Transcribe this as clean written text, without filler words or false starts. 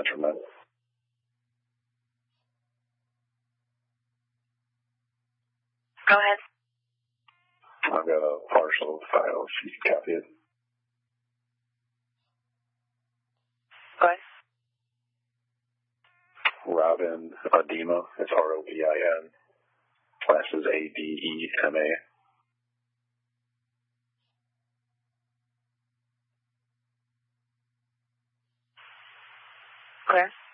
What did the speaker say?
Metromed. Go ahead. I've got a partial file if you can copy it. Go ahead. Robin Adema. It's Robin. Last is Adema. Go ahead.